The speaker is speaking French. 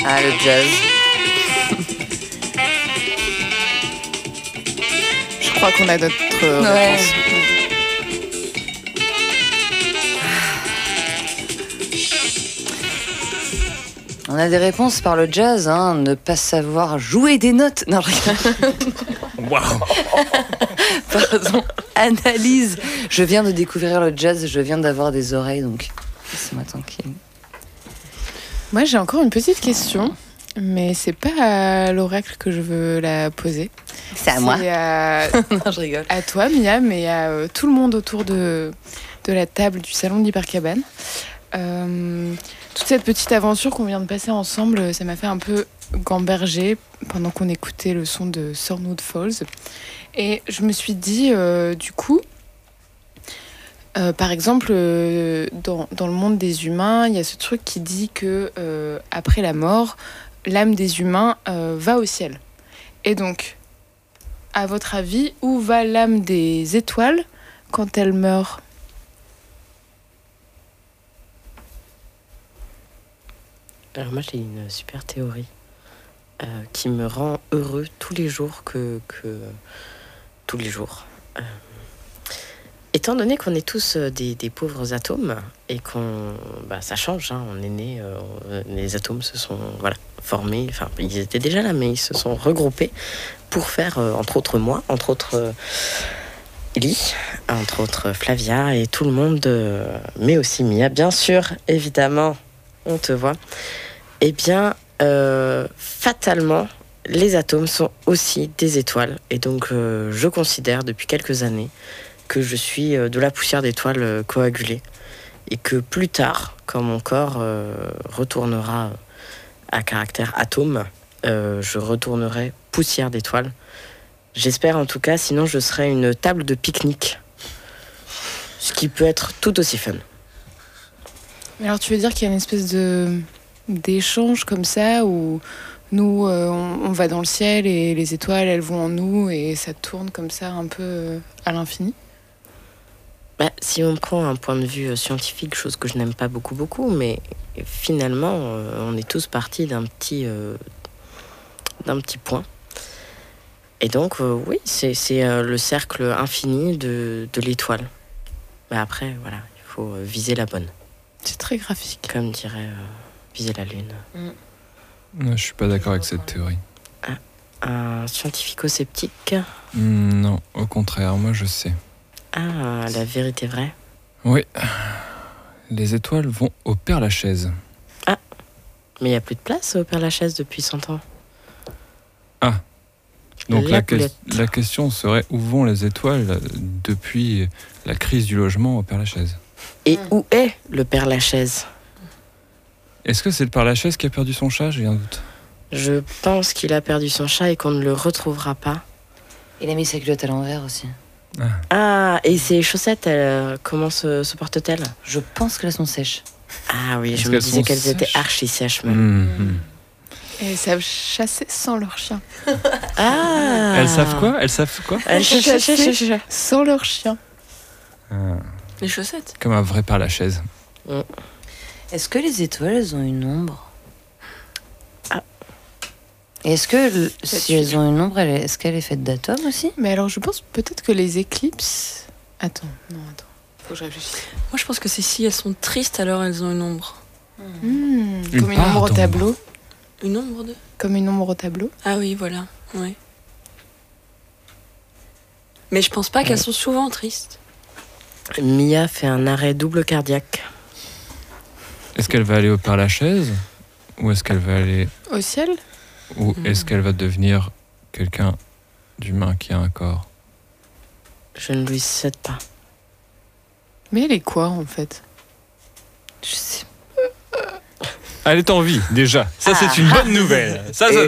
Ah, le jazz. Je crois qu'on a notre Ouais. réponse. On a des réponses par le jazz, hein. Ne pas savoir jouer des notes. Non, je rigole. Waouh. Pardon. Analyse. Je viens de découvrir le jazz, je viens d'avoir des oreilles, donc laissez-moi tranquille. Moi, j'ai encore une petite question, mais c'est pas à l'oracle que je veux la poser. C'est à moi. C'est à, Non, je rigole. à toi, Mia, mais à tout le monde autour de la table du salon d'Hypercabane. Toute cette petite aventure qu'on vient de passer ensemble, ça m'a fait un peu gamberger pendant qu'on écoutait le son de Thornwood Falls. Et je me suis dit, du coup, par exemple, dans le monde des humains, il y a ce truc qui dit que après la mort, l'âme des humains va au ciel. Et donc, à votre avis, où va l'âme des étoiles quand elle meurt ? Alors moi j'ai une super théorie qui me rend heureux tous les jours tous les jours. Étant donné qu'on est tous des pauvres atomes et ça change, hein, on est né, les atomes se sont formés, enfin ils étaient déjà là mais ils se sont regroupés pour faire entre autres moi, entre autres Ellie, entre autres Flavia et tout le monde, mais aussi Mia bien sûr, évidemment, on te voit. Eh bien, fatalement, les atomes sont aussi des étoiles. Et donc, je considère depuis quelques années que je suis de la poussière d'étoiles coagulée. Et que plus tard, quand mon corps retournera à caractère atome, je retournerai poussière d'étoiles. J'espère en tout cas, sinon je serai une table de pique-nique. Ce qui peut être tout aussi fun. Mais alors, tu veux dire qu'il y a une espèce d'échange comme ça où nous on va dans le ciel et les étoiles elles vont en nous et ça tourne comme ça un peu à l'infini. Si on prend un point de vue scientifique, chose que je n'aime pas beaucoup, mais finalement on est tous partis d'un petit point. Et donc oui, c'est le cercle infini de l'étoile. Mais après voilà, il faut viser la bonne. C'est très graphique. Comme dirait viser la lune. Non, je suis pas d'accord avec cette théorie. Un scientifico-sceptique. Non, au contraire, moi je sais. Ah, la vérité vraie. Oui. Les étoiles vont au Père-Lachaise. Ah, mais il n'y a plus de place au Père-Lachaise depuis 100 ans. Ah. Donc la poulette. question serait où vont les étoiles depuis la crise du logement au Père-Lachaise ? Et où est le Père-Lachaise ? Est-ce que c'est le Père-Lachaise qui a perdu son chat ? J'ai un doute. Je pense qu'il a perdu son chat et qu'on ne le retrouvera pas. Il a mis sa culotte à l'envers aussi. Ah, et ses chaussettes, comment se portent-elles ? Je pense qu'elles sont sèches. Ah oui, Est-ce je me qu'elles disais sont qu'elles étaient sèches archi sèches même. Et elles savent chasser sans leur chien. Ah. Elles savent quoi ? Elles savent quoi ? Elles Chasser sans leur chien. Les chaussettes. Comme un vrai Père-Lachaise. Est-ce que les étoiles, elles ont une ombre ? Ah. Et est-ce que si elles ont une ombre, est-ce qu'elle est faite d'atomes aussi ? Mais alors je pense peut-être que les éclipses... Attends. Faut que je réfléchisse. Moi, je pense que c'est si elles sont tristes, alors elles ont une ombre. Comme une part ombre au d'ombre. tableau. Une ombre de... Comme une ombre au tableau. Ah oui, voilà. Ouais. Mais je pense pas qu'elles sont souvent tristes. Mia fait un arrêt double cardiaque. Est-ce qu'elle va aller au Père-Lachaise ? Ou est-ce qu'elle va aller... Au ciel ? Ou est-ce qu'elle va devenir quelqu'un d'humain qui a un corps ? Je ne lui cède pas. Mais elle est quoi en fait ? Je sais. Elle est en vie, déjà. Ça, c'est une bonne nouvelle. Ça,